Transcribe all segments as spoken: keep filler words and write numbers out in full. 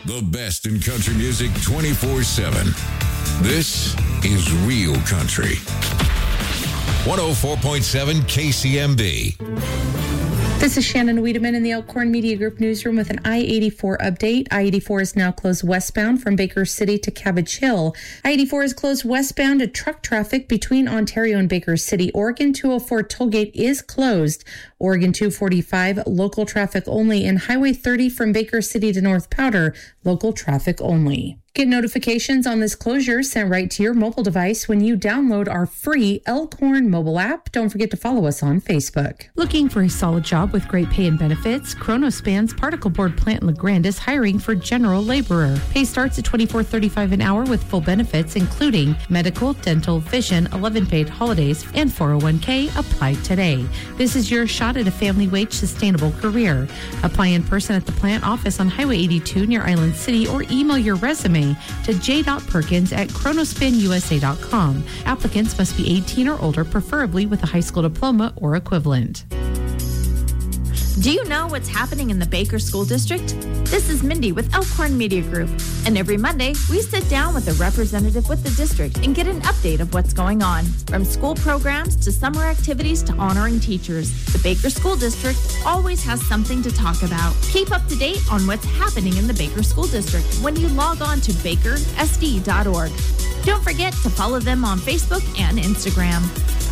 The best in country music twenty-four seven. This is Real Country. one oh four point seven K C M B. This is Shannon Wiedemann in the Elkhorn Media Group newsroom with an I eighty-four update. I eighty-four is now closed westbound from Baker City to Cabbage Hill. I eighty-four is closed westbound to truck traffic between Ontario and Baker City. Oregon two oh four tollgate is closed. Oregon two forty-five, local traffic only. And Highway thirty from Baker City to North Powder, local traffic only. Get notifications on this closure sent right to your mobile device when you download our free Elkhorn mobile app. Don't forget to follow us on Facebook. Looking for a solid job with great pay and benefits? Kronospan's particle board plant in LeGrand is hiring for general laborer. Pay starts at twenty-four thirty-five an hour with full benefits, including medical, dental, vision, eleven paid holidays, and four oh one k. Apply today. This is your shot at a family wage sustainable career. Apply in person at the plant office on Highway eighty-two near Island City or email your resume to j dot perkins at kronospan u s a dot com. Applicants must be eighteen or older, preferably with a high school diploma or equivalent. Do you know what's happening in the Baker School District? This is Mindy with Elkhorn Media Group, and every Monday we sit down with a representative with the district and get an update of what's going on. From school programs to summer activities to honoring teachers, the Baker School District always has something to talk about. Keep up to date on what's happening in the Baker School District when you log on to baker s d dot org. Don't forget to follow them on Facebook and Instagram.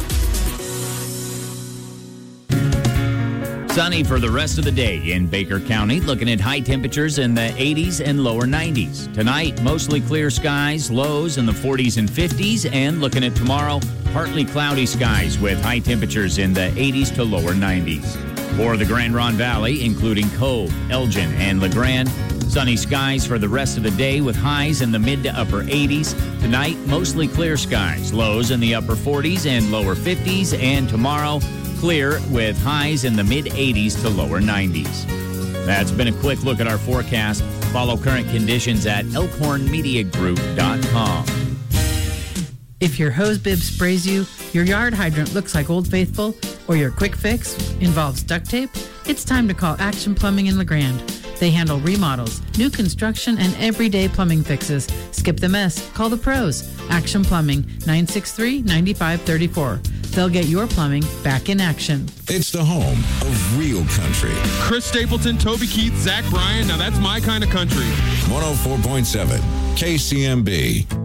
Sunny for the rest of the day in Baker County, looking at high temperatures in the eighties and lower nineties. Tonight, mostly clear skies, lows in the forties and fifties, and looking at tomorrow, partly cloudy skies with high temperatures in the eighties to lower nineties. For the Grand Ronde Valley, including Cove, Elgin, and LeGrand, sunny skies for the rest of the day with highs in the mid to upper eighties. Tonight, mostly clear skies, lows in the upper forties and lower fifties, and tomorrow, clear with highs in the mid-eighties to lower nineties. That's been a quick look at our forecast. Follow current conditions at elkhorn media group dot com. If your hose bib sprays you, your yard hydrant looks like Old Faithful, or your quick fix involves duct tape, it's time to call Action Plumbing in LeGrand. They handle remodels, new construction, and everyday plumbing fixes. Skip the mess. Call the pros. Action Plumbing, nine six three, nine five three four. They'll get your plumbing back in action. It's the home of Real Country. Chris Stapleton, Toby Keith, Zach Bryan. Now that's my kind of country. one oh four point seven K C M B.